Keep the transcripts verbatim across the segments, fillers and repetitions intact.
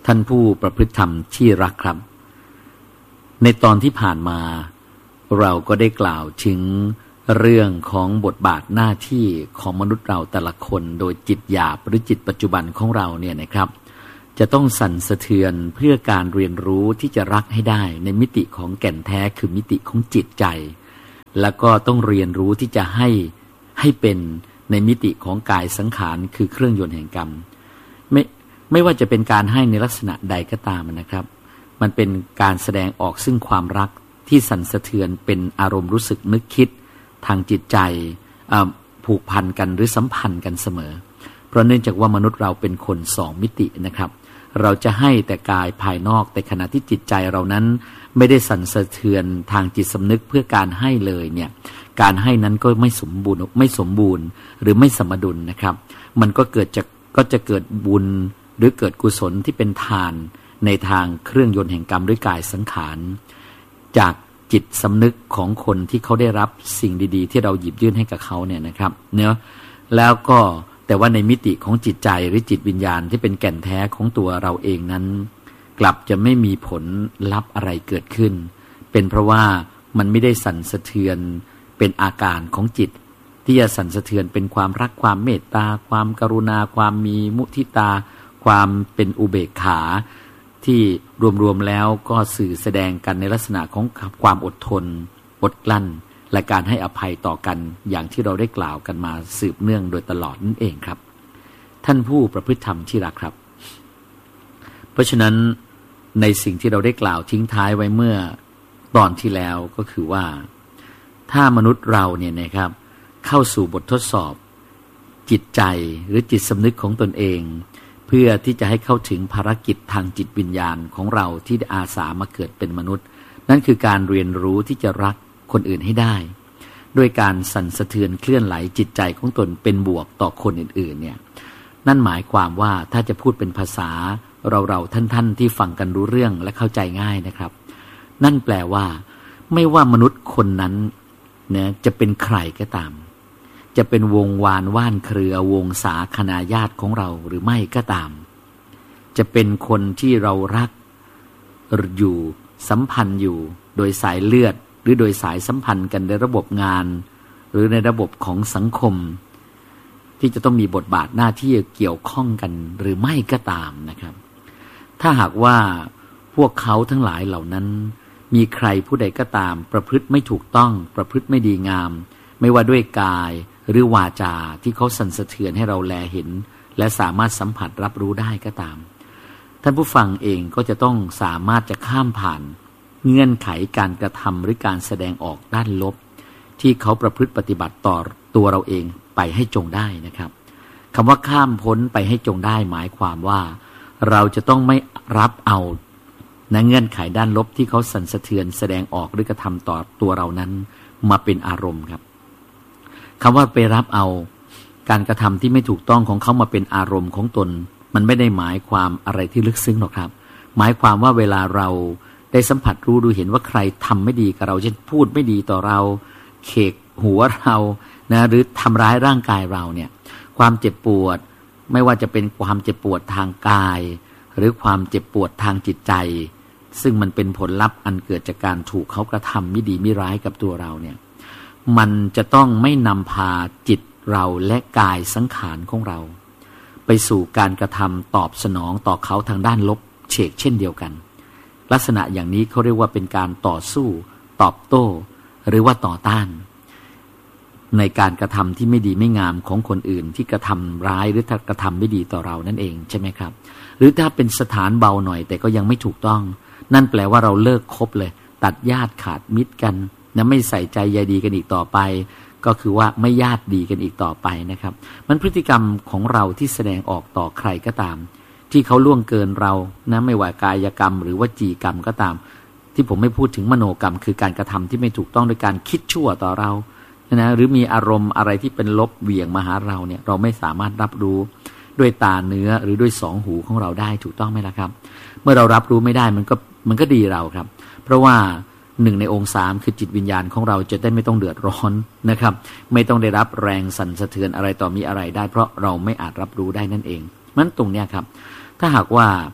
ท่านผู้ประพฤติธรรมที่รักครับในตอนที่ผ่านมาเราก็ได้กล่าวถึงเรื่องของบทบาทหน้าที่ของมนุษย์เราแต่ละคนโดยจิตหยาบหรือจิตปัจจุบันของเราเนี่ยนะครับจะต้องสั่นสะเทือนเพื่อการเรียนรู้ที่จะรักให้ได้ในมิติของแก่นแท้คือมิติของจิตใจแล้วก็ต้องเรียนรู้ที่จะให้ให้เป็นในมิติของกายสังขารคือเครื่องยนต์แห่งกรรมไม่ไม่ว่าจะเป็นการให้ในลักษณะใดก็ตามนะครับมันเป็นการแสดงออกซึ่งความรักที่สั่นสะเทือนเป็นอารมณ์รู้สึกนึกคิดทางจิตใจผูกพันกันหรือสัมพันธ์กันเสมอเพราะเนื่องจากว่ามนุษย์เราเป็นคนสองมิตินะครับเราจะให้แต่กายภายนอกแต่ขณะที่จิตใจเรานั้นไม่ได้สั่นสะเทือนทางจิตสำนึกเพื่อการให้เลยเนี่ยการให้นั้นก็ไม่สมบูรณ์ไม่สมบูรณ์หรือไม่สมดุลนะครับมันก็เกิดจะก็จะเกิดบุญหรือเกิดกุศลที่เป็นทานในทางเครื่องยนต์แห่งกรรมด้วยกายสังขารจากจิตสำนึกของคนที่เขาได้รับสิ่งดีๆที่เราหยิบยื่นให้กับเขาเนี่ยนะครับเนาะแล้วก็แต่ว่าในมิติของจิตใจหรือจิตวิญญาณที่เป็นแก่นแท้ของตัวเราเองนั้นกลับจะไม่มีผลลัพธ์อะไรเกิดขึ้นเป็นเพราะว่ามันไม่ได้สั่นสะเทือนเป็นอาการของจิตที่จะสั่นสะเทือนเป็นความรักความเมตตาความกรุณาความมีมุทิตาความเป็นอุเบกขาที่รวมๆแล้วก็สื่อแสดงกันในลักษณะของความอดทนอดกลั้นและการให้อภัยต่อกันอย่างที่เราได้กล่าวกันมาสืบเนื่องโดยตลอดนั่นเองครับท่านผู้ประพฤติธรรมที่รักครับเพราะฉะนั้นในสิ่งที่เราได้กล่าวทิ้งท้ายไว้เมื่อตอนที่แล้วก็คือว่าถ้ามนุษย์เราเนี่ยนะครับเข้าสู่บททดสอบจิตใจหรือจิตสำนึกของตนเองเพื่อที่จะให้เข้าถึงภารกิจทางจิตวิญญาณของเราที่อาสามาเกิดเป็นมนุษย์นั่นคือการเรียนรู้ที่จะรักคนอื่นให้ได้ด้วยการสั่นสะเทือนเคลื่อนไหลจิตใจของตนเป็นบวกต่อคนอื่นๆเนี่ยนั่นหมายความว่าถ้าจะพูดเป็นภาษาเราๆท่านๆที่ฟังกันรู้เรื่องและเข้าใจง่ายนะครับนั่นแปลว่าไม่ว่ามนุษย์คนนั้นเนี่ยจะเป็นใครก็ตามจะเป็นวงวานว่านเครือวงสาคณาญาติของเราหรือไม่ก็ตามจะเป็นคนที่เรารักอยู่สัมพันธ์อยู่โดยสายเลือดหรือโดยสายสัมพันธ์กันในระบบงานหรือในระบบของสังคมที่จะต้องมีบทบาทหน้าที่เกี่ยวข้องกันหรือไม่ก็ตามนะครับถ้าหากว่าพวกเขาทั้งหลายเหล่านั้นมีใครผู้ใดก็ตามประพฤติไม่ถูกต้องประพฤติไม่ดีงามไม่ว่าด้วยกายหรือวาจาที่เขาสั่นสะเทือนให้เราแลเห็นและสามารถสัมผัสรับรู้ได้ก็ตามท่านผู้ฟังเองก็จะต้องสามารถจะข้ามผ่านเงื่อนไขการกระทำหรือการแสดงออกด้านลบที่เขาประพฤติปฏิบัติต่อตัวเราเองไปให้จงได้นะครับคำว่าข้ามพ้นไปให้จงได้หมายความว่าเราจะต้องไม่รับเอาในเงื่อนไขด้านลบที่เขาสั่นสะเทือนแสดงออกหรือกระทำต่อตัวเรานั้นมาเป็นอารมณ์ครับคำว่าไปรับเอาการกระทำที่ไม่ถูกต้องของเขามาเป็นอารมณ์ของตนมันไม่ได้หมายความอะไรที่ลึกซึ้งหรอกครับหมายความว่าเวลาเราได้สัมผัสรู้ดูเห็นว่าใครทำไม่ดีกับเราเช่นพูดไม่ดีต่อเราเขกหัวเรานะหรือทำร้ายร่างกายเราเนี่ยความเจ็บปวดไม่ว่าจะเป็นความเจ็บปวดทางกายหรือความเจ็บปวดทางจิตใจซึ่งมันเป็นผลลัพธ์อันเกิดจากการถูกเขากระทำไม่ดีไม่ร้ายกับตัวเราเนี่ยมันจะต้องไม่นำพาจิตเราและกายสังขารของเราไปสู่การกระทำตอบสนองต่อเขาทางด้านลบเฉกเช่นเดียวกันลักษณะอย่างนี้เขาเรียกว่าเป็นการต่อสู้ตอบโต้หรือว่าต่อต้านในการกระทำที่ไม่ดีไม่งามของคนอื่นที่กระทำร้ายหรือกระทำไม่ดีต่อเรานั่นเองใช่ไหมครับหรือถ้าเป็นสถานเบาหน่อยแต่ก็ยังไม่ถูกต้องนั่นแปลว่าเราเลิกคบเลยตัดญาติขาดมิตรกันนะไม่ใส่ใจใยดีกันอีกต่อไปก็คือว่าไม่ญาติดีกันอีกต่อไปนะครับมันพฤติกรรมของเราที่แสดงออกต่อใครก็ตามที่เขาล่วงเกินเรานะไม่ว่ากายกรรมหรือว่าจีกรรมก็ตามที่ผมไม่พูดถึงมโนกรรมคือการกระทำที่ไม่ถูกต้องโดยการคิดชั่วต่อเรานะหรือมีอารมณ์อะไรที่เป็นลบเหวี่ยงมาหาเราเนี่ยเราไม่สามารถรับรู้ด้วยตาเนื้อหรือด้วยสองหูของเราได้ถูกต้องไหมล่ะครับเมื่อเรารับรู้ไม่ได้มันก็มันก็ดีเราครับเพราะว่าหนึ่งในองค์สามคือจิตวิญญาณของเราจะได้ไม่ต้องเดือดร้อนนะครับไม่ต้องได้รับแรงสั่นสะเทือนอะไรต่อมีอะไรได้เพราะเราไม่อาจรับรู้ได้นั่นเองมันตรงเนี้ยครับถ้าหากว่า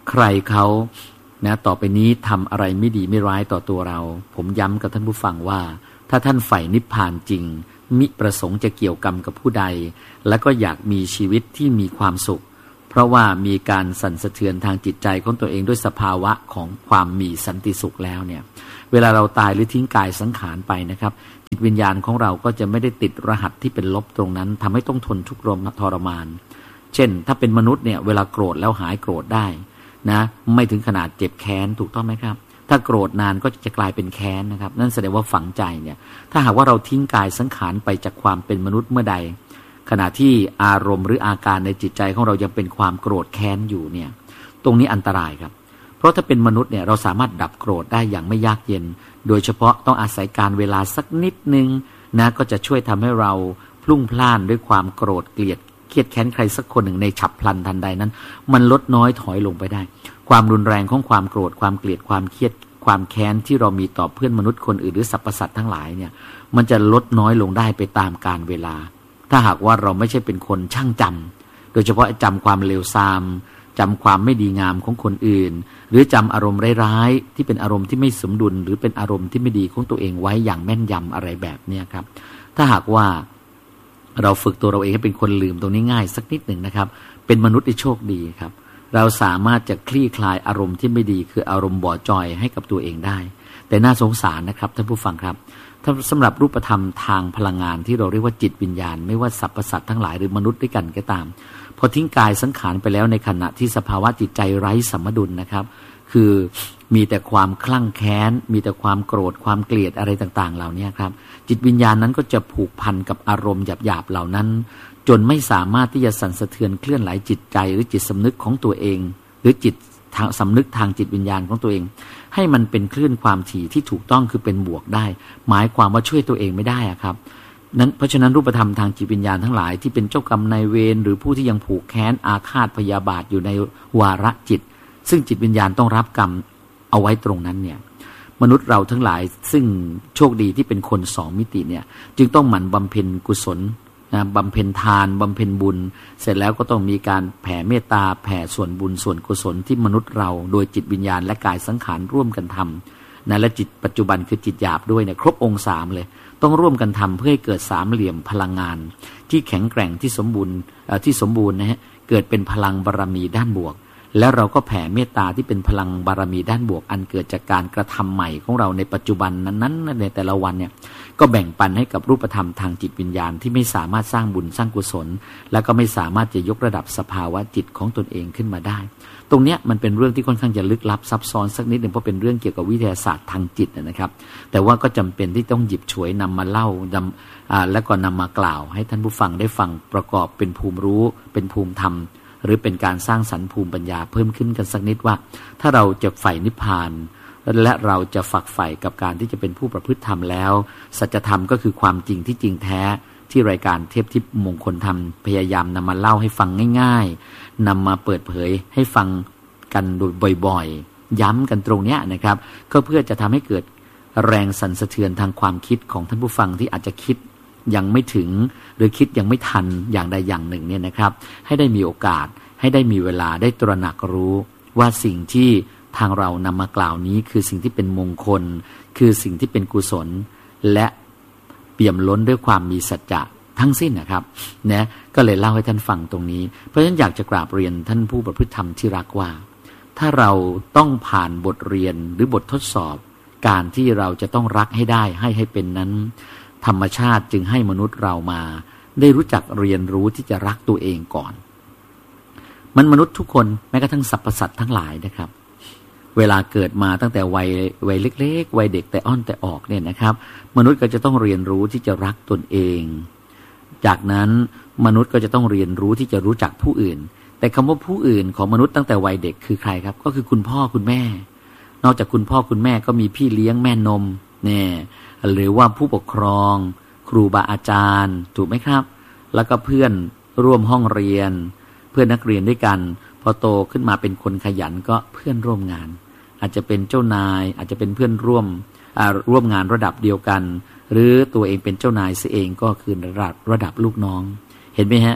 ใครเขานะต่อไปนี้ทำอะไรไม่ดีไม่ร้ายต่อตัวเราผมย้ำกับท่านผู้ฟังว่าถ้าท่านใฝ่นิพพานจริงมิประสงค์จะเกี่ยวกรรมกับผู้ใดและก็อยากมีชีวิตที่มีความสุขเพราะว่ามีการสั่นสะเทือนทางจิตใจของตัวเองด้วยสภาวะของความมีสันติสุขแล้วเนี่ยเวลาเราตายหรือทิ้งกายสังขารไปนะครับจิตวิญญาณของเราก็จะไม่ได้ติดรหัสที่เป็นลบตรงนั้นทำให้ต้องทนทุกข์ทรมานเช่นถ้าเป็นมนุษย์เนี่ยเวลาโกรธแล้วหายโกรธได้นะไม่ถึงขนาดเจ็บแค้นถูกต้องไหมครับถ้าโกรธนานก็จะกลายเป็นแค้นนะครับนั่นแสดงว่าฝังใจเนี่ยถ้าหากว่าเราทิ้งกายสังขารไปจากความเป็นมนุษย์เมื่อใดขณะที่อารมณ์หรืออาการในจิตใจของเรายังเป็นความโกรธแค้นอยู่เนี่ยตรงนี้อันตรายครับเพราะถ้าเป็นมนุษย์เนี่ยเราสามารถดับโกรธได้อย่างไม่ยากเย็นโดยเฉพาะต้องอาศัยการเวลาสักนิดนึงนะก็จะช่วยทำให้เราพลุ่งพล่านด้วยความโกรธเกลียดเครียดแค้นใครสักคนหนึ่งในฉับพลันทันใดนั้นมันลดน้อยถอยลงไปได้ความรุนแรงของความโกรธความเกลียดความเครียดความแค้นที่เรามีต่อเพื่อนมนุษย์คนอื่นหรือสรรพสัตว์ทั้งหลายเนี่ยมันจะลดน้อยลงได้ไปตามกาลเวลาถ้าหากว่าเราไม่ใช่เป็นคนช่างจำโดยเฉพาะจำความเลวทรามจำความไม่ดีงามของคนอื่นหรือจำอารมณ์ร้ายๆที่เป็นอารมณ์ที่ไม่สมดุลหรือเป็นอารมณ์ที่ไม่ดีของตัวเองไว้อย่างแม่นยำอะไรแบบนี้ครับถ้าหากว่าเราฝึกตัวเราเองให้เป็นคนลืมตรงนี้ง่ายสักนิดหนึ่งนะครับเป็นมนุษย์ที่โชคดีครับเราสามารถจะคลี่คลายอารมณ์ที่ไม่ดีคืออารมณ์บ่อจอยให้กับตัวเองได้แต่น่าสงสารนะครับท่านผู้ฟังครับถ้าสำหรับรูปธรรมทางพลังงานที่เราเรียกว่าจิตวิญญาณไม่ว่าสรรพสัตว์ทั้งหลายหรือมนุษย์ด้วยกันก็ตามพอทิ้งกายสังขารไปแล้วในขณะที่สภาวะจิตใจไร้สมดุลนะครับคือมีแต่ความคลั่งแค้นมีแต่ความโกรธความเกลียดอะไรต่างๆเหล่านี้ครับจิตวิญญาณนั้นก็จะผูกพันกับอารมณ์หยาบๆเหล่านั้นจนไม่สามารถที่จะสั่นสะเทือนเคลื่อนไหวจิตใจหรือจิตสำนึกของตัวเองหรือจิตทางสำนึกทางจิตวิญญาณของตัวเองให้มันเป็นคลื่นความถี่ที่ถูกต้องคือเป็นบวกได้หมายความว่าช่วยตัวเองไม่ได้อะครับนั้นเพราะฉะนั้นรูปธรรมทางจิตวิญญาณทั้งหลายที่เป็นเจ้ากรรมนายเวรหรือผู้ที่ยังผูกแค้นอาฆาตพยาบาทอยู่ในวาระจิตซึ่งจิตวิญญาณต้องรับกรรมเอาไว้ตรงนั้นเนี่ยมนุษย์เราทั้งหลายซึ่งโชคดีที่เป็นคนสองมิติเนี่ยจึงต้องหมั่นบำเพ็ญกุศลนะบำเพ็ญทานบำเพ็ญบุญเสร็จแล้วก็ต้องมีการแผ่เมตตาแผ่ส่วนบุญส่วนกุศลที่มนุษย์เราโดยจิตวิญญาณและกายสังขารร่วมกันทำนะและจิตปัจจุบันคือจิตหยาบด้วยเนี่ยครบองค์สามเลยต้องร่วมกันทำเพื่อให้เกิดสามเหลี่ยมพลังงานที่แข็งแกร่งที่สมบูรณ์ที่สมบูรณ์นะฮะเกิดเป็นพลังบารมีด้านบวกแล้วเราก็แผ่เมตตาที่เป็นพลังบารมีด้านบวกอันเกิดจากการกระทำใหม่ของเราในปัจจุบันนั้นๆในแต่ละวันเนี่ยก็แบ่งปันให้กับรูปธรรมทางจิตวิญญาณที่ไม่สามารถสร้างบุญสร้างกุศลและก็ไม่สามารถจะยกระดับสภาวะจิตของตนเองขึ้นมาได้ตรงเนี้ยมันเป็นเรื่องที่ค่อนข้างจะลึกลับซับซ้อนสักนิดหนึ่งเพราะเป็นเรื่องเกี่ยวกับวิทยาศาสตร์ทางจิตนะครับแต่ว่าก็จำเป็นที่ต้องหยิบฉวยนำมาเล่านำและก็นำมากล่าวให้ท่านผู้ฟังได้ฟังประกอบเป็นภูมิรู้เป็นภูมิธรรมหรือเป็นการสร้างสรรค์ภูมิปัญญาเพิ่มขึ้นกันสักนิดว่าถ้าเราจะใฝ่นิพพานและเราจะฝักใฝ่กับการที่จะเป็นผู้ประพฤติธรรมแล้วสัจธรรมก็คือความจริงที่จริงแท้ที่รายการเทพทิพย์มงคลธรรมพยายามนำมาเล่าให้ฟังง่ายๆนำมาเปิดเผยให้ฟังกันโดยบ่อยๆย้ำกันตรงเนี้ยนะครับก็เพื่อจะทำให้เกิดแรงสั่นสะเทือนทางความคิดของท่านผู้ฟังที่อาจจะคิดยังไม่ถึงหรือคิดยังไม่ทันอย่างใดอย่างหนึ่งเนี่ยนะครับให้ได้มีโอกาสให้ได้มีเวลาได้ตระหนักรู้ว่าสิ่งที่ทางเรานำมากล่าวนี้คือสิ่งที่เป็นมงคลคือสิ่งที่เป็นกุศลและเปี่ยมล้นด้วยความมีสัจจะทั้งสิ้นนะครับนะก็เลยเล่าให้ท่านฟังตรงนี้เพราะฉะนั้นอยากจะกราบเรียนท่านผู้ประพฤติธรรมที่รักว่าถ้าเราต้องผ่านบทเรียนหรือบททดสอบการที่เราจะต้องรักให้ได้ให้ให้เป็นนั้นธรรมชาติจึงให้มนุษย์เรามาได้รู้จักเรียนรู้ที่จะรักตัวเองก่อนมันมนุษย์ทุกคนแม้กระทั่งสรรพสัตว์ทั้งหลายนะครับเวลาเกิดมาตั้งแต่วัยวัยเล็กๆวัยเด็กแต่อ้อนแต่ออกเนี่ยนะครับมนุษย์ก็จะต้องเรียนรู้ที่จะรักตนเองจากนั้นมนุษย์ก็จะต้องเรียนรู้ที่จะรู้จักผู้อื่นแต่คำว่าผู้อื่นของมนุษย์ตั้งแต่วัยเด็กคือใครครับก็คือคุณพ่อคุณแม่นอกจากคุณพ่อคุณแม่ก็มีพี่เลี้ยงแม่นมเนี่ยหรือว่าผู้ปกครองครูบาอาจารย์ถูกไหมครับแล้วก็เพื่อนร่วมห้องเรียนเพื่อนนักเรียนด้วยกันพอโตขึ้นมาเป็นคนขยันก็เพื่อนร่วมงานอาจจะเป็นเจ้านายอาจจะเป็นเพื่อนร่วมร่วมงานระดับเดียวกันหรือตัวเองเป็นเจ้านายเสียเองก็คือระดับระดับลูกน้องเห็นไหมฮะ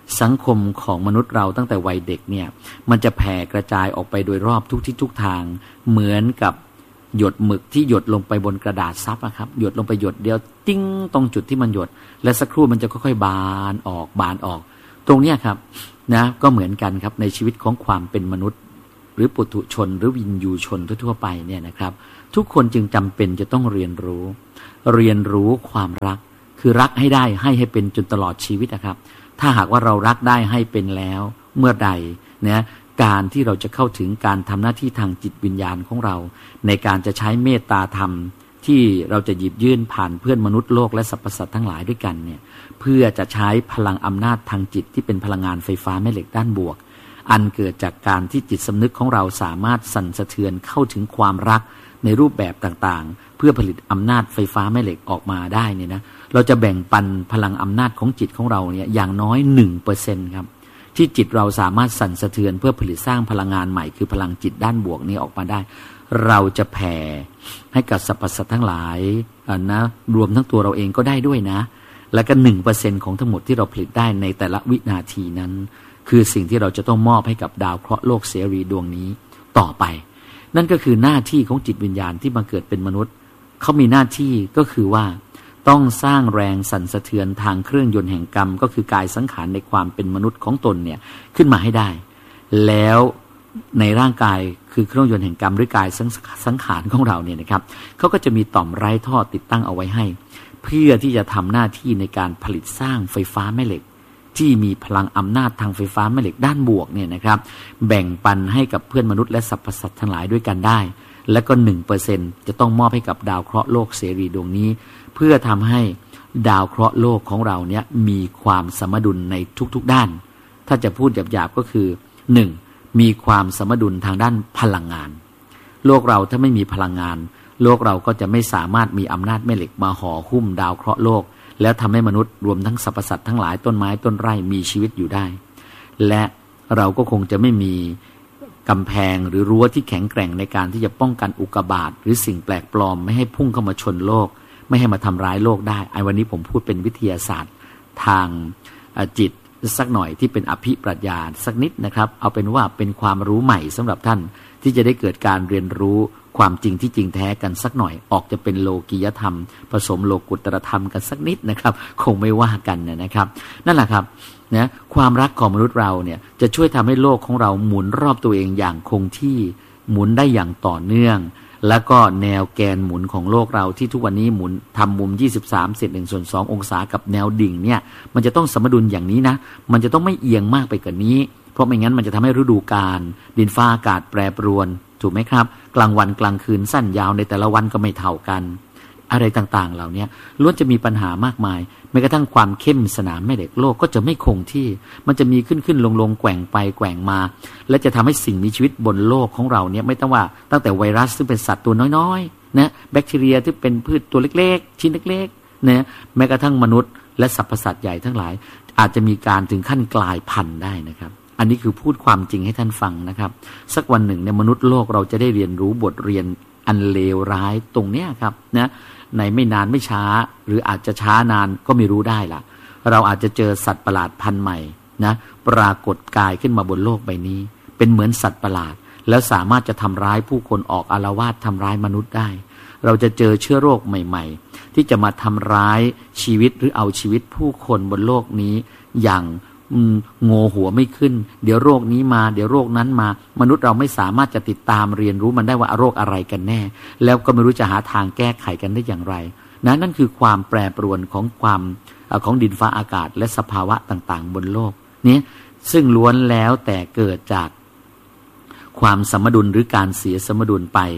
สังคมของมนุษย์เราตั้งแต่วัยเด็กเนี่ยมันจะแผ่กระจายออกไปโดยรอบทุกทิศทุกทางเหมือนกับหยดหมึกที่หยดลงไปบนกระดาษซับนะครับหยดลงไปหยดเดียวติ้งตรงจุดที่มันหยดและสักครู่มันจะค่อยๆบานออกบานออกตรงเนี้ยครับนะก็เหมือนกันครับในชีวิตของความเป็นมนุษย์หรือปุถุชนหรือวินยูชนทั่วๆไปเนี่ยนะครับทุกคนจึงจำเป็นจะต้องเรียนรู้เรียนรู้ความรักคือรักให้ได้ให้ให้เป็นจนตลอดชีวิตนะครับถ้าหากว่าเรารักได้ให้เป็นแล้วเมื่อใดนะการที่เราจะเข้าถึงการทำหน้าที่ทางจิตวิญญาณของเราในการจะใช้เมตตาธรรมที่เราจะหยิบยื่นผ่านเพื่อนมนุษย์โลกและสรรพสัตว์ทั้งหลายด้วยกันเนี่ยเพื่อจะใช้พลังอำนาจทางจิตที่เป็นพลังงานไฟฟ้าแม่เหล็กด้านบวกอันเกิดจากการที่จิตสำนึกของเราสามารถสั่นสะเทือนเข้าถึงความรักในรูปแบบต่างๆเพื่อผลิตอำนาจไฟฟ้าแม่เหล็กออกมาได้เนี่ยนะเราจะแบ่งปันพลังอำนาจของจิตของเราเนี่ยอย่างน้อย หนึ่งเปอร์เซ็นต์ ครับที่จิตเราสามารถสั่นสะเทือนเพื่อผลิตสร้างพลังงานใหม่คือพลังจิตด้านบวกนี้ออกมาได้เราจะแผ่ให้กับสรรพสัตว์ทั้งหลายนะรวมทั้งตัวเราเองก็ได้ด้วยนะแล้วก็ หนึ่งเปอร์เซ็นต์ ของทั้งหมดที่เราผลิตได้ในแต่ละวินาทีนั้นคือสิ่งที่เราจะต้องมอบให้กับดาวเคราะห์โลกเสรีดวงนี้ต่อไปนั่นก็คือหน้าที่ของจิตวิญญาณที่มาเกิดเป็นมนุษย์เขามีหน้าที่ก็คือว่าต้องสร้างแรงสั่นสะเทือนทางเครื่องยนต์แห่งกรรมก็คือกายสังขารในความเป็นมนุษย์ของตนเนี่ยขึ้นมาให้ได้แล้วในร่างกายคือเครื่องยนต์แห่งกรรมหรือกายสังขารของเราเนี่ยนะครับเขาก็จะมีต่อมไร้ท่อติดตั้งเอาไว้ให้เพื่อที่จะทำหน้าที่ในการผลิตสร้างไฟฟ้าแม่เหล็กที่มีพลังอำนาจทางไฟฟ้าแม่เหล็กด้านบวกเนี่ยนะครับแบ่งปันให้กับเพื่อนมนุษย์และสรรพสัตว์ทั้งหลายด้วยกันได้และก็ หนึ่งเปอร์เซ็นต์ จะต้องมอบให้กับดาวเคราะห์โลกเสรีดวงนี้เพื่อทำให้ดาวเคราะห์โลกของเราเนี่ยมีความสมดุลในทุกๆด้านถ้าจะพูดหยาบๆก็คือ หนึ่ง มีความสมดุลทางด้านพลังงานโลกเราถ้าไม่มีพลังงานโลกเราก็จะไม่สามารถมีอำนาจแม่เหล็กมาห่อหุ้มดาวเคราะห์โลกแล้วทำให้มนุษย์รวมทั้งสรรพสัตว์ทั้งหลายต้นไม้ต้นไร่มีชีวิตอยู่ได้และเราก็คงจะไม่มีกำแพงหรือรั้วที่แข็งแกร่งในการที่จะป้องกันอุกกาบาตหรือสิ่งแปลกปลอมไม่ให้พุ่งเข้ามาชนโลกไม่ให้มาทำร้ายโลกได้ไอ้วันนี้ผมพูดเป็นวิทยาศาสตร์ทางจิตสักหน่อยที่เป็นอภิปรัชญาสักนิดนะครับเอาเป็นว่าเป็นความรู้ใหม่สำหรับท่านที่จะได้เกิดการเรียนรู้ความจริงที่จริงแท้กันสักหน่อยออกจะเป็นโลกียธรรมผสมโลกุตตรธรรมกันสักนิดนะครับคงไม่ว่ากันนะครับนั่นแหละครับนะความรักของมนุษย์เราเนี่ยจะช่วยทำให้โลกของเราหมุนรอบตัวเองอย่างคงที่หมุนได้อย่างต่อเนื่องแล้วก็แนวแกนหมุนของโลกเราที่ทุกวันนี้หมุนทำมุมยี่สิบสามเศษหนึ่งส่วนสององศากับแนวดิ่งเนี่ยมันจะต้องสมดุลอย่างนี้นะมันจะต้องไม่เอียงมากไปกว่านี้เพราะไม่งั้นมันจะทำให้ฤดูกาลดินฟ้าอากาศแปรปรวนถูกไหมครับกลางวันกลางคืนสั้นยาวในแต่ละวันก็ไม่เท่ากันอะไรต่างๆเหล่านี้ล้วนจะมีปัญหามากมายแม้กระทั่งความเข้มสนามแม่เหล็กโลกก็จะไม่คงที่มันจะมีขึ้นขึ้นลงลงแกว่งไปแกว่งมาและจะทำให้สิ่งมีชีวิตบนโลกของเราเนี่ยไม่ต้องว่าตั้งแต่ไวรัสซึ่งเป็นสัตว์ตัวน้อยๆนะแบคทีเรียที่เป็นพืชตัวเล็กๆชิ้นเล็กๆนะแม้กระทั่งมนุษย์และสรรพสัตว์ใหญ่ทั้งหลายอาจจะมีการถึงขั้นกลายพันธุ์ได้นะครับอันนี้คือพูดความจริงให้ท่านฟังนะครับสักวันหนึ่งในมนุษย์โลกเราจะได้เรียนรู้บทเรียนอันเลวร้ายตรงเนี้ยครับนะในไม่นานไม่ช้าหรืออาจจะช้านานก็ไม่รู้ได้ล่ะเราอาจจะเจอสัตว์ประหลาดพันธุ์ใหม่นะปรากฏกายขึ้นมาบนโลกใบนี้เป็นเหมือนสัตว์ประหลาดแล้วสามารถจะทำร้ายผู้คนออกอาละวาดทำร้ายมนุษย์ได้เราจะเจอเชื้อโรคใหม่ๆที่จะมาทำร้ายชีวิตหรือเอาชีวิตผู้คนบนโลกนี้อย่างโง่หัวไม่ขึ้นเดี๋ยวโรคนี้มาเดี๋ยวโรคนั้นมามนุษย์เราไม่สามารถจะติดตามเรียนรู้มันได้ว่าโรคอะไรกันแน่แล้วก็ไม่รู้จะหาทางแก้ไขกันได้อย่างไรนะนั่นคือความแปรปรวนของความของดินฟ้าอากาศและสภาวะต่างๆบนโลกนี้ซึ่งล้วนแล้วแต่เกิดจากความสมดุลหรือการเสียสมดุลไป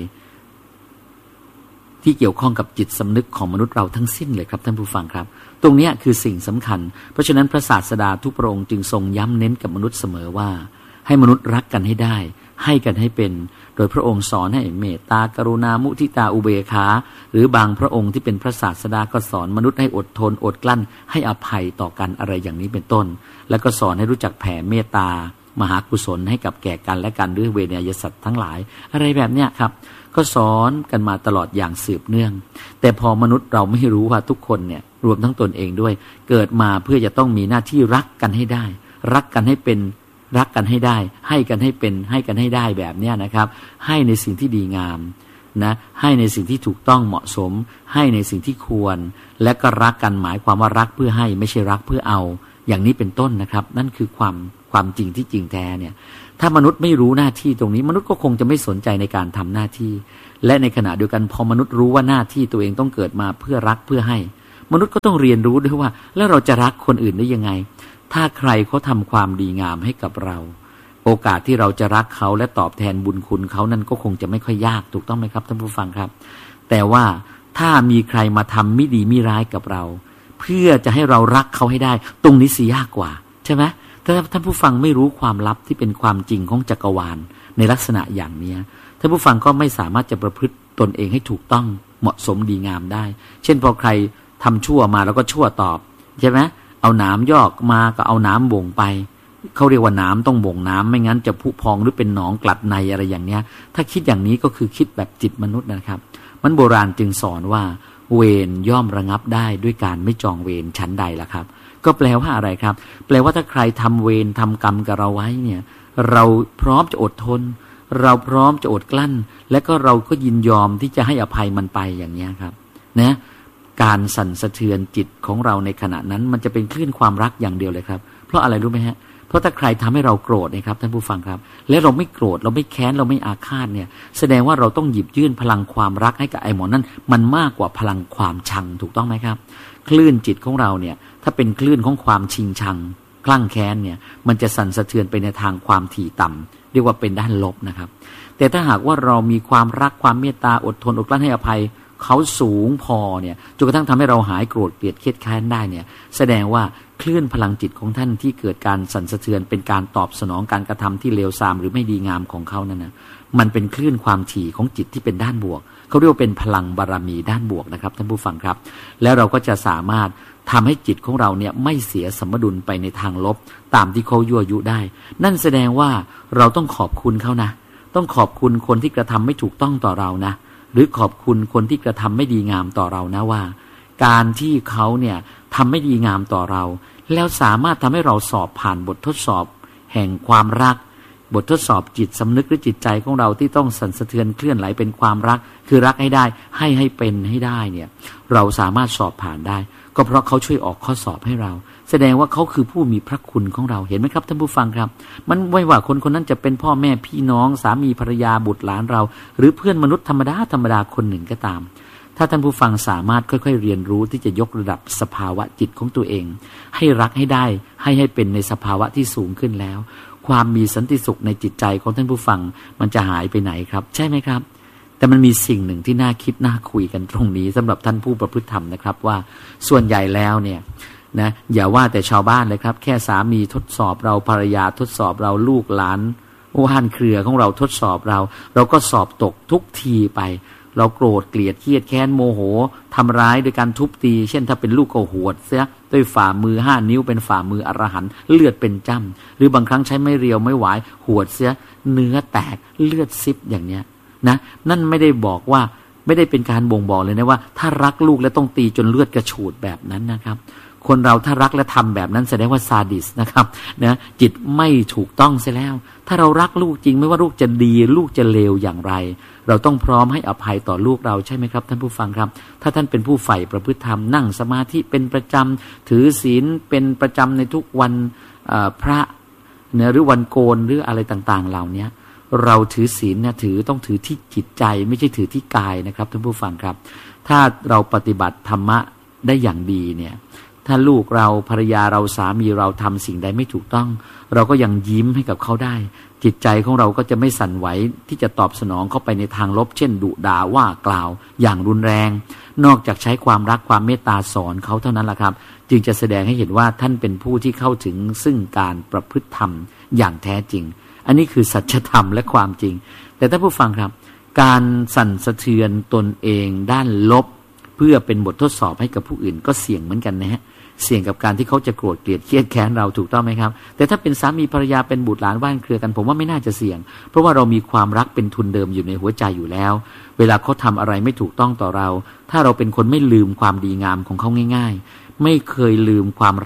ที่เกี่ยวข้องกับจิตสำนึกของมนุษย์เราทั้งสิ้นเลยครับท่านผู้ฟังครับตรงนี้คือสิ่งสำคัญเพราะฉะนั้นพระศาสดาทุกพระองค์จึงทรงย้ำเน้นกับมนุษย์เสมอว่าให้มนุษย์รักกันให้ได้ให้กันให้เป็นโดยพระองค์สอนให้เมตตากรุณามุทิตาอุเบกขาหรือบางพระองค์ที่เป็นพระศาสดาก็สอนมนุษย์ให้อดทนอดกลั้นให้อภัยต่อกันอะไรอย่างนี้เป็นต้นแล้วก็สอนให้รู้จักแผ่เมตตามหากุศลให้กับแก่กันและกันด้วยเวไนยสัตว์ทั้งหลายอะไรแบบเนี้ยครับก็สอนกันมาตลอดอย่างสืบเนื่องแต่พอมนุษย์เราไม่รู้ว่าทุกคนเนี่ยรวมทั้งตนเองด้วยเกิดมาเพื่อจะต้องมีหน้าที่รักกันให้ได้รักกันให้เป็นรักกันให้ได้ให้กันให้เป็นให้กันให้ได้แบบนี้นะครับให้ในสิ่งที่ดีงามนะให้ในสิ่งที่ถูกต้องเหมาะสมให้ในสิ่งที่ควรและก็รักกันหมายความว่ารักเพื่อให้ไม่ใช่รักเพื่อเอาอย่างนี้เป็นต้นนะครับนั่นคือความความจริงที่จริงแท้เนี่ยถ้ามนุษย์ไม่รู้หน้าที่ตรงนี้มนุษย์ก็คงจะไม่สนใจในการทำหน้าที่และในขณะเดียวกันพอมนุษย์รู้ว่าหน้าที่ตัวเองต้องเกิดมาเพื่อรักเพื่อให้มนุษย์ก็ต้องเรียนรู้ด้วยว่าแล้วเราจะรักคนอื่นได้ยังไงถ้าใครเขาทำความดีงามให้กับเราโอกาสที่เราจะรักเขาและตอบแทนบุญคุณเขานั่นก็คงจะไม่ค่อยยากถูกต้องไหมครับท่านผู้ฟังครับแต่ว่าถ้ามีใครมาทำไม่ดีไม่ร้ายกับเราเพื่อจะให้เรารักเขาให้ได้ตรงนี้สิยากกว่าใช่ไหมถ้าท่านผู้ฟังไม่รู้ความลับที่เป็นความจริงของจักรวาลในลักษณะอย่างนี้ท่านผู้ฟังก็ไม่สามารถจะประพฤติตนเองให้ถูกต้องเหมาะสมดีงามได้เช่นพอใครทำชั่วมาแล้วก็ชั่วตอบใช่ไหมเอาหนามยอกมาก็เอาน้ำบ่งไปเขาเรียกว่าน้ำต้องบ่งน้ำไม่งั้นจะผุพองหรือเป็นหนองกลัดในอะไรอย่างเนี้ยถ้าคิดอย่างนี้ก็คือคิดแบบจิตมนุษย์นะครับมันโบราณจึงสอนว่าเวรย่อมระงับได้ด้วยการไม่จองเวรชั้นใดล่ะครับก็แปลว่าอะไรครับแปลว่าถ้าใครทำเวรทำกรรมกับเราไว้เนี่ยเราพร้อมจะอดทนเราพร้อมจะอดกลั้นและก็เราก็ยินยอมที่จะให้อภัยมันไปอย่างนี้ครับนะการสั่นสะเทือนจิตของเราในขณะนั้นมันจะเป็นคลื่นความรักอย่างเดียวเลยครับเพราะอะไรรู้ไหมฮะเพราะถ้าใครทำให้เราโกรธนะครับท่านผู้ฟังครับและเราไม่โกรธเราไม่แค้นเราไม่อาฆาตเนี่ยแสดงว่าเราต้องหยิบยื่นพลังความรักให้กับไอ้หมอนั่นมันมากกว่าพลังความชังถูกต้องไหมครับคลื่นจิตของเราเนี่ยถ้าเป็นคลื่นของความชิงชังคลั่งแค้นเนี่ยมันจะสั่นสะเทือนไปในทางความถี่ต่ำเรียกว่าเป็นด้านลบนะครับแต่ถ้าหากว่าเรามีความรักความเมตตาอดทนอดกลั้นให้อภัยเขาสูงพอเนี่ยจนกระทั่งทำให้เราหายโกรธเกลียดเครียดแค้นได้เนี่ยแสดงว่าคลื่นพลังจิตของท่านที่เกิดการสั่นสะเทือนเป็นการตอบสนองการกระทำที่เลวทรามหรือไม่ดีงามของเขานั่นนะมันเป็นคลื่นความถี่ของจิตที่เป็นด้านบวกเขาเรียกว่าเป็นพลังบารมีด้านบวกนะครับท่านผู้ฟังครับแล้วเราก็จะสามารถทำให้จิตของเราเนี่ยไม่เสียสมดุลไปในทางลบตามที่เขายั่วยุได้นั่นแสดงว่าเราต้องขอบคุณเขานะต้องขอบคุณคนที่กระทำไม่ถูกต้องต่อเรานะหรือขอบคุณคนที่กระทำไม่ดีงามต่อเรานะว่าการที่เขาเนี่ยทำไม่ดีงามต่อเราแล้วสามารถทำให้เราสอบผ่านบททดสอบแห่งความรักบททดสอบจิตสำนึกหรือจิตใจของเราที่ต้องสั่นสะเทือนเคลื่อนไหลเป็นความรักคือรักให้ได้ให้ให้เป็นให้ได้เนี่ยเราสามารถสอบผ่านได้ก็เพราะเขาช่วยออกข้อสอบให้เราแสดงว่าเขาคือผู้มีพระคุณของเราเห็นไหมครับท่านผู้ฟังครับมันไม่ว่าคนคนนั้นจะเป็นพ่อแม่พี่น้องสามีภรรยาบุตรหลานเราหรือเพื่อนมนุษย์ธรรมดาธรรมดาคนหนึ่งก็ตามถ้าท่านผู้ฟังสามารถค่อยๆเรียนรู้ที่จะยกระดับสภาวะจิตของตัวเองให้รักให้ได้ให้ให้เป็นในสภาวะที่สูงขึ้นแล้วความมีสันติสุขในจิตใจของท่านผู้ฟังมันจะหายไปไหนครับใช่ไหมครับแต่มันมีสิ่งหนึ่งที่น่าคิดน่าคุยกันตรงนี้สำหรับท่านผู้ประพฤติธรรมนะครับว่าส่วนใหญ่แล้วเนี่ยนะอย่าว่าแต่ชาวบ้านเลยครับแค่สามีทดสอบเราภรรยาทดสอบเราลูกหลานว่านเครือของเราทดสอบเราเราก็สอบตกทุกทีไปเราโกรธเกลียดเครียดแค้นโมโหทำร้ายโดยการทุบตีเช่นถ้าเป็นลูกก็หวดเสียด้วยฝ่ามือห้านิ้วเป็นฝ่ามืออรหันต์เลือดเป็นจ้ำหรือบางครั้งใช้ไม้เรียวไม้หวายหวดเสียเนื้อแตกเลือดซิบอย่างเนี้ยนะนั่นไม่ได้บอกว่าไม่ได้เป็นการบ่งบอกเลยนะว่าถ้ารักลูกแล้วต้องตีจนเลือดกระฉูดแบบนั้นนะครับคนเราถ้ารักและทำแบบนั้นแสดงว่าซาดิสนะครับนะจิตไม่ถูกต้องเสียแล้วถ้าเรารักลูกจริงไม่ว่าลูกจะดีลูกจะเลวอย่างไรเราต้องพร้อมให้อภัยต่อลูกเราใช่ไหมครับท่านผู้ฟังครับถ้าท่านเป็นผู้ใฝ่ประพฤติธรรมนั่งสมาธิเป็นประจำถือศีลเป็นประจำในทุกวันพระเนี่ยหรือวันโกนหรืออะไรต่างๆเหล่านี้เราถือศีลเนี่ยถือต้องถือที่จิตใจไม่ใช่ถือที่กายนะครับท่านผู้ฟังครับถ้าเราปฏิบัติธรรมะได้อย่างดีเนี่ยถ้าลูกเราภรรยาเราสามีเราทำสิ่งใดไม่ถูกต้องเราก็ยังยิ้มให้กับเขาได้จิตใจของเราก็จะไม่สั่นไหวที่จะตอบสนองเข้าไปในทางลบเช่นดุด่าว่ากล่าวอย่างรุนแรงนอกจากใช้ความรักความเมตตาสอนเขาเท่านั้นแหละครับจึงจะแสดงให้เห็นว่าท่านเป็นผู้ที่เข้าถึงซึ่งการประพฤติธรรมอย่างแท้จริงอันนี้คือสัจธรรมและความจริงแต่ท่านผู้ฟังครับการสั่นสะเทือนตนเองด้านลบเพื่อเป็นบททดสอบให้กับผู้อื่นก็เสี่ยงเหมือนกันนะฮะเสี่ยงกับการที่เขาจะโกรธเกลียดเครียดแค้นเราถูกต้องไหมครับแต่ถ้าเป็นสามีภรรยาเป็นบุตรหลานว่านเครือกันผมว่าไม่น่าจะเสี่ยงเพราะว่าเรามีความรักเป็นทุนเดิมอยู่ในหัวใจอยู่แล้วเวลาเขาทำอะไรไม่ถูกต้องต่อเราถ้าเราเป็นคนไม่ลืมความดีงามของเขาง่ายๆไม่เคยลืมความรัก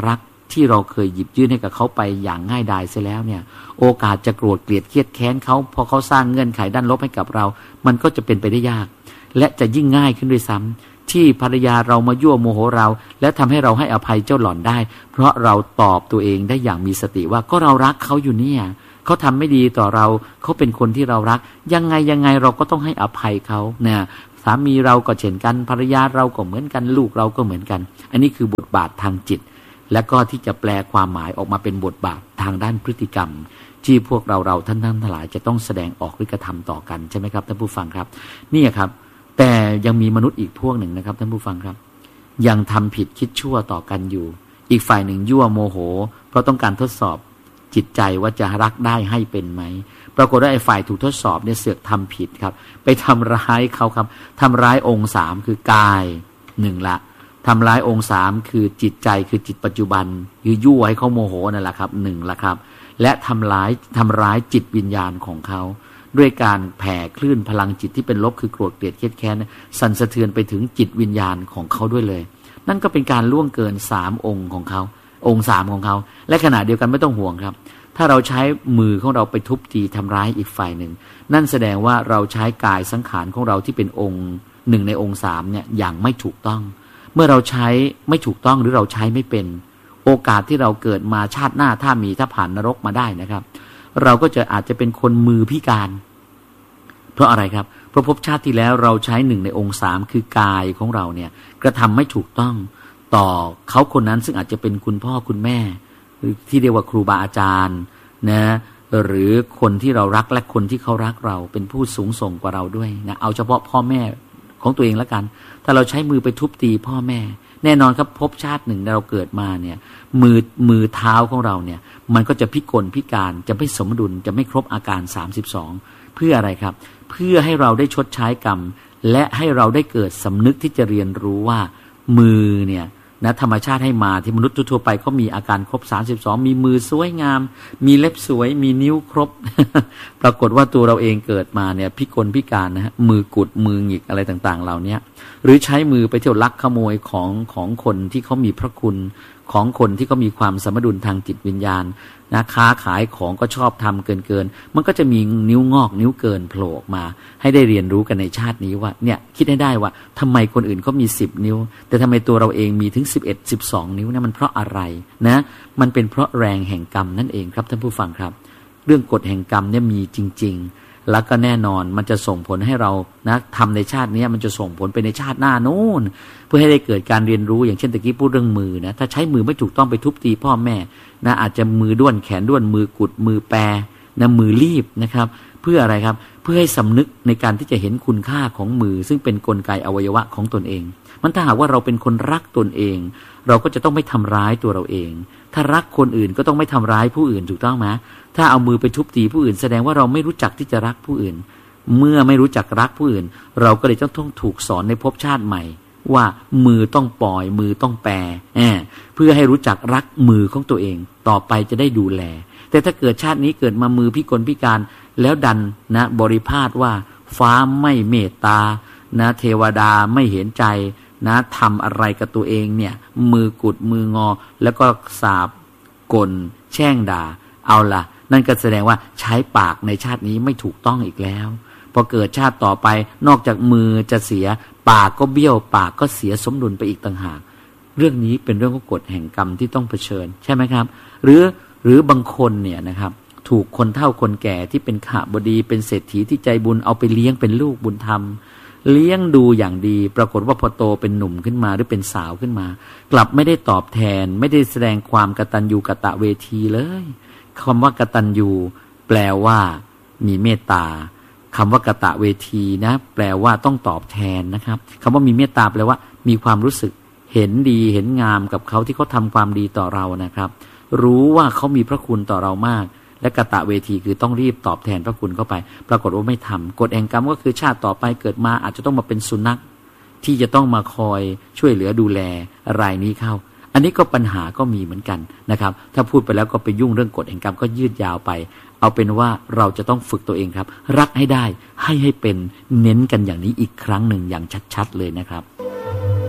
ที่เราเคยหยิบยื่นให้กับเขาไปอย่างง่ายดายเสียแล้วเนี่ยโอกาสจะโกรธเกลียดเครียดแค้นเขาพอเขาสร้างเงื่อนไขด้านลบให้กับเรามันก็จะเป็นไปได้ยากและจะยิ่งง่ายขึ้นด้วยซ้ำที่ภรรยาเรามายั่วโมโหเราและทำให้เราให้อภัยเจ้าหล่อนได้เพราะเราตอบตัวเองได้อย่างมีสติว่าก็เรารักเขาอยู่เนี่ยเขาทำไม่ดีต่อเราเขาเป็นคนที่เรารักยังไงยังไงเราก็ต้องให้อภัยเขาเนี่ยสามีเราก็เช่นกันภรรยาเราก็เหมือนกันลูกเราก็เหมือนกันอันนี้คือบทบาททางจิตและก็ที่จะแปลความหมายออกมาเป็นบทบาททางด้านพฤติกรรมที่พวกเราเราท่านทั้งหลายจะต้องแสดงออกหรือกระทำต่อกันใช่ไหมครับท่านผู้ฟังครับนี่ครับแต่ยังมีมนุษย์อีกพวกหนึ่งนะครับท่านผู้ฟังครับยังทำผิดคิดชั่วต่อกันอยู่อีกฝ่ายหนึ่งยั่วโมโหเพราะต้องการทดสอบจิตใจว่าจะรักได้ให้เป็นไหมปรากฏว่าไอ้ฝ่ายถูกทดสอบเนี่ยเสือกทำผิดครับไปทำร้ายเขาครับทำร้ายองค์สามคือกายหนึ่งละทำร้ายองค์สามคือจิตใจคือจิตปัจจุบันคือยั่วให้เขาโมโหนั่นแหละครับหนึ่งละครับและทำร้ายทำร้ายจิตวิญญาณของเขาด้วยการแผ่คลื่นพลังจิตที่เป็นลบคือโกรธเกลียดเครียดแค้นสั่นสะเทือนไปถึงจิตวิญญาณของเขาด้วยเลยนั่นก็เป็นการล่วงเกินสามองค์ของเขาองค์สามของเขาและขณะเดียวกันไม่ต้องห่วงครับถ้าเราใช้มือของเราไปทุบตีทำร้ายอีกฝ่ายหนึ่งนั่นแสดงว่าเราใช้กายสังขารของเราที่เป็นองค์หนึ่งในองค์สามเนี่ยอย่างไม่ถูกต้องเมื่อเราใช้ไม่ถูกต้องหรือเราใช้ไม่เป็นโอกาสที่เราเกิดมาชาติหน้าถ้ามีถ้าผ่านนรกมาได้นะครับเราก็จะอาจจะเป็นคนมือพิการเพราะอะไรครับเพราะภพชาติที่แล้วเราใช้หนึ่งในองค์สามคือกายของเราเนี่ยกระทำไม่ถูกต้องต่อเขาคนนั้นซึ่งอาจจะเป็นคุณพ่อคุณแม่ที่เรียกว่าครูบาอาจารย์นะหรือคนที่เรารักและคนที่เขารักเราเป็นผู้สูงส่งกว่าเราด้วยนะเอาเฉพาะพ่อแม่ของตัวเองแล้วกันถ้าเราใช้มือไปทุบตีพ่อแม่แน่นอนครับภพชาติหนึ่งเราเกิดมาเนี่ยมือมือเท้าของเราเนี่ยมันก็จะพิกลพิการจะไม่สมดุลจะไม่ครบอาการสามสิบสองเพื่ออะไรครับเพื่อให้เราได้ชดใช้กรรมและให้เราได้เกิดสำนึกที่จะเรียนรู้ว่ามือเนี่ยนะธรรมชาติให้มาที่มนุษย์ทั่วไปก็มีอาการครบสามสิบสองมีมือสวยงามมีเล็บสวยมีนิ้วครบ ปรากฏว่าตัวเราเองเกิดมาเนี่ยพิกลพิการนะฮะมือกุดมือหงิกอะไรต่างๆเหล่านี้หรือใช้มือไปเที่ยวลักขโมยของของคนที่เขามีพระคุณของคนที่เขามีความสมดุลทางจิตวิญญาณนะค้าขายของก็ชอบทำเกินเกินมันก็จะมีนิ้วงอกนิ้วเกินโผล่ออกมาให้ได้เรียนรู้กันในชาตินี้ว่าเนี่ยคิดให้ได้ว่าทำไมคนอื่นเขามีสิบนิ้วแต่ทำไมตัวเราเองมีถึงสิบเอ็ด สิบสองนิ้วเนี่ยมันเพราะอะไรนะมันเป็นเพราะแรงแห่งกรรมนั่นเองครับท่านผู้ฟังครับเรื่องกฎแห่งกรรมเนี่ยมีจริงๆแล้วก็แน่นอนมันจะส่งผลให้เรานะทำในชาตินี้มันจะส่งผลไปในชาติหน้าโน้นเพื่อให้ได้เกิดการเรียนรู้อย่างเช่นตะกี้พูดเรื่องมือนะถ้าใช้มือไม่ถูกต้องไปทุบตีพ่อแม่นะอาจจะมือด้วนแขนด้วนมือกุดมือแปรนะมือรีบนะครับเพื่ออะไรครับเพื่อให้สำนึกในการที่จะเห็นคุณค่าของมือซึ่งเป็นกลไกอวัยวะของตนเองมันถ้าหากว่าเราเป็นคนรักตนเองเราก็จะต้องไม่ทำร้ายตัวเราเองถ้ารักคนอื่นก็ต้องไม่ทำร้ายผู้อื่นถูกต้องไหมถ้าเอามือไปทุบตีผู้อื่นแสดงว่าเราไม่รู้จักที่จะรักผู้อื่นเมื่อไม่รู้จักรักผู้อื่นเราก็เลยต้องถูกสอนในภพชาติใหม่ว่ามือต้องปล่อยมือต้องแปรเพื่อให้รู้จักรักมือของตัวเองต่อไปจะได้ดูแลแต่ถ้าเกิดชาตินี้เกิดมามือพิกลพิการแล้วดันนะบริพาทว่าฟ้าไม่เมตตานะเทวดาไม่เห็นใจนะทำอะไรกับตัวเองเนี่ยมือกุดมืองอแล้วก็สาบกลแช่งด่าเอาล่ะนั่นก็แสดงว่าใช้ปากในชาตินี้ไม่ถูกต้องอีกแล้วพอเกิดชาติต่อไปนอกจากมือจะเสียปากก็เบี้ยวปากก็เสียสมดุลไปอีกต่างหากเรื่องนี้เป็นเรื่องของกฎแห่งกรรมที่ต้องเผชิญใช่ไหมครับหรือหรือบางคนเนี่ยนะครับถูกคนเฒ่าคนแก่ที่เป็นข้าบดีเป็นเศรษฐีที่ใจบุญเอาไปเลี้ยงเป็นลูกบุญธรรมเลี้ยงดูอย่างดีปรากฏว่าพอโตเป็นหนุ่มขึ้นมาหรือเป็นสาวขึ้นมากลับไม่ได้ตอบแทนไม่ได้แสดงความกตัญญูกตเวทีเลยคำว่ากตัญญูแปลว่ามีเมตตาคำว่ากตเวทีนะแปลว่าต้องตอบแทนนะครับคำว่ามีเมตตาแปลว่ามีความรู้สึกเห็นดีเห็นงามกับเขาที่เขาทำความดีต่อเรานะครับรู้ว่าเขามีพระคุณต่อเรามากและกตเวทีคือต้องรีบตอบแทนพระคุณเข้าไปปรากฏว่าไม่ทำกฎแห่งกรรมก็คือชาติต่อไปเกิดมาอาจจะต้องมาเป็นสุนัขที่จะต้องมาคอยช่วยเหลือดูแลรายนี้เข้าอันนี้ก็ปัญหาก็มีเหมือนกันนะครับถ้าพูดไปแล้วก็ไปยุ่งเรื่องกฎแห่งกรรมก็ยืดยาวไปเอาเป็นว่าเราจะต้องฝึกตัวเองครับรักให้ได้ให้ให้เป็นเน้นกันอย่างนี้อีกครั้งหนึ่งอย่างชัดๆเลยนะครับ